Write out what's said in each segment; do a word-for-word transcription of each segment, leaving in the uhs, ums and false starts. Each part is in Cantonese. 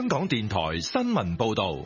港電台新聞報道。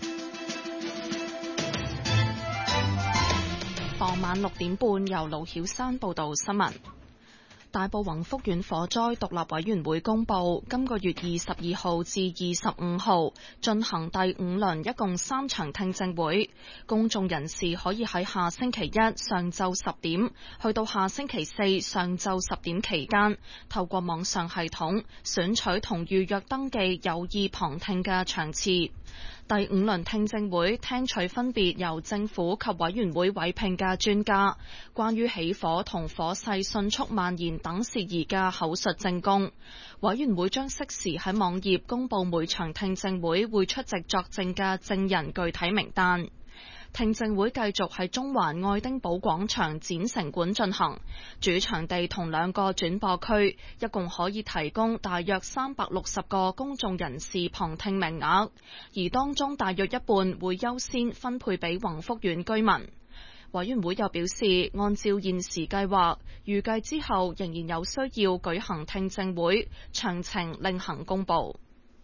傍晚六點半，由盧曉山報道新聞。大埔宏福苑火災獨立委員會公布，今個月二十二號至二十五號進行第五輪，一共三場聽證會。公眾人士可以喺下星期一上晝十點去到下星期四上晝十點期間，透過網上系統選取同預約登記有意旁聽嘅場次。第五輪聽證會聽取分別由政府及委員會委聘嘅專家，關於起火同火勢迅速蔓延等事宜嘅口述證供。委員會將適時喺網頁公佈每場聽證會會出席作證嘅證人具體名單。聽證會繼續喺中環愛丁堡廣場展城館進行，主場地同兩個轉播區一共可以提供大約三百六十個公眾人士旁聽名額，而當中大約一半會優先分配俾宏福苑居民。委員會又表示，按照現時計劃，預計之後仍然有需要舉行聽證會，詳情另行公佈。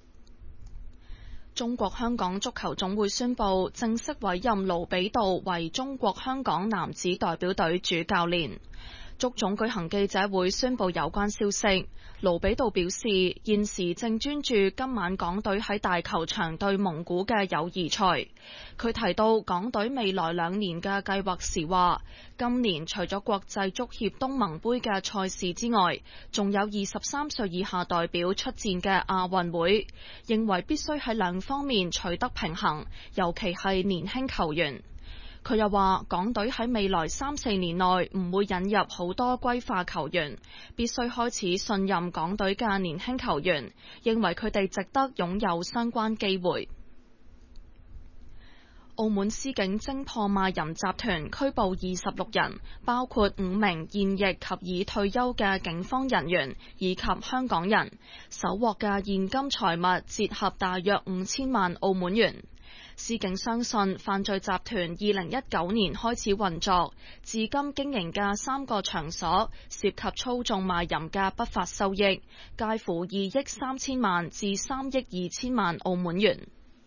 中國香港足球總會宣布正式委任盧比道為中國香港男子代表隊主教練。足總舉行記者會宣布有關消息。盧比道表示，現時正專注今晚港隊喺大球場對蒙古嘅友誼賽。佢提到港隊未來兩年嘅計劃時話，今年除咗國際足協東盟杯嘅賽事之外，仲有二十三歲以下代表出戰嘅亞運會，認為必須喺兩方面取得平衡，尤其係年輕球員。佢又話，港隊喺未來三四年內唔會引入好多歸化球員，必須開始信任港隊嘅年輕球員，認為佢哋值得擁有相關機會。澳門司警偵破賣淫集團，拘捕二十六人，包括五名現役及已退休嘅警方人員以及香港人，搜獲嘅現金財物折合大約五千萬澳門元。司警相信犯罪集團二零一九年開始運作，至今經營嘅三個場所涉及操縱賣淫嘅不法收益，介乎二億三千萬至三億二千萬澳門元。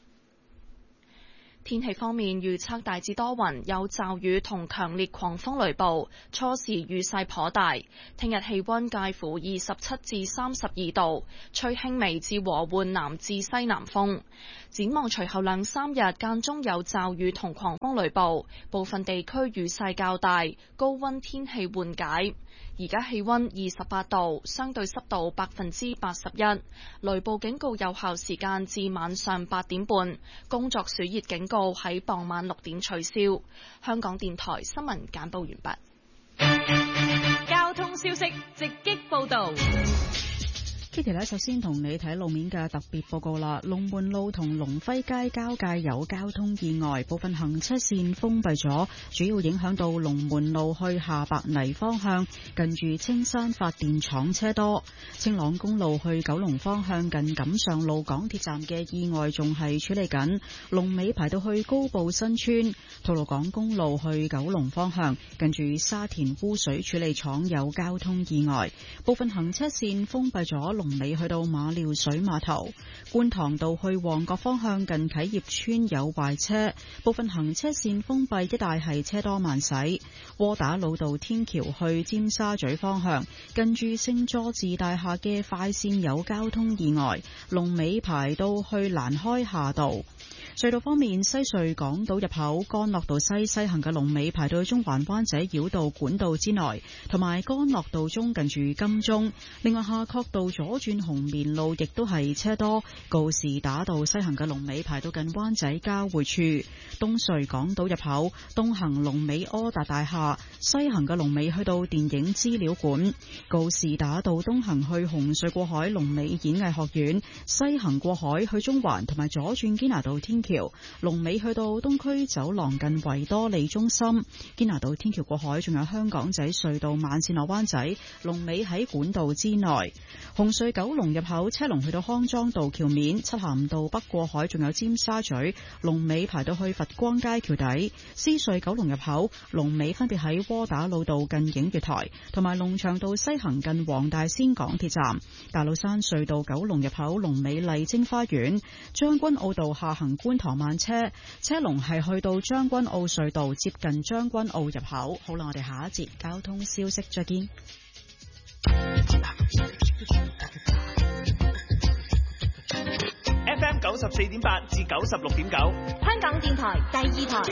天氣方面預測大致多雲，有驟雨同強烈狂風雷暴，初時雨勢頗大。聽日氣溫介乎二十七至三十二度，吹輕微至和緩南至西南風。展望隨後兩三日間中有驟雨同狂風雷暴，部分地區雨勢較大，高溫天氣緩解。而家氣溫二十八度，相對濕度百分之八十一，雷暴警告有效時間至晚上八點半，工作暑熱警告喺傍晚六點取消。香港電台新聞簡報完畢。交通消息直擊報道。 Kitty 咧，首先同你睇路面嘅特別報告啦。龍門路同龍輝街交界有交通意外，部分行車線封閉咗，主要影響到龍門路去下白泥方向，近住青山發電廠車多。青朗公路去九龍方向近錦上路港鐵站嘅意外仲係處理緊，龍尾排到去高埗新村。吐露港公路去九龍方向，近住沙田污水處理廠有交通意外，部分行車線封閉咗。龍尾去到馬料水碼頭。觀塘道去旺角方向近啟業村有壞車，部分行車線封閉，一帶係車多慢駛。窩打老道天橋去尖沙咀方向，近住聖佐治大廈嘅快線有交通意外，龍尾排到去蘭開夏道。隧道方面，西隧港島入口干諾道西西行嘅龍尾排到中環灣仔繞道管道之內，同埋干諾道中近住金鐘。另外，夏慤道左轉紅棉路亦都係車多，告士打道西行嘅龍尾排到近灣仔交匯處。東隧港島入口東行龍尾柯達大廈，西行嘅龍尾去到電影資料館。告士打道東行去紅隧過海龍尾演藝學院，西行過海去中環同埋左轉堅拿道天天橋，龍尾去到東區走廊近維多利中心。堅拿道天橋過海，仲有香港仔隧道慢線落灣仔，龍尾喺管道之內。紅隧九龍入口車龍去到康莊道橋面，漆咸道北過海，仲有尖沙咀龍尾排到去佛光街橋底。獅隧九龍入口龍尾分別喺窩打老道近映月台，同埋龍翔道西行近黃大仙港鐵站。大老山隧道九龍入口龍尾麗晶花園。將軍澳道下行觀塘慢車，車龍係去到將軍澳隧道接近將軍澳入口。好啦，我哋下一節交通消息再見。 F M 九十四點八至九十六點九， 香港電台第二台。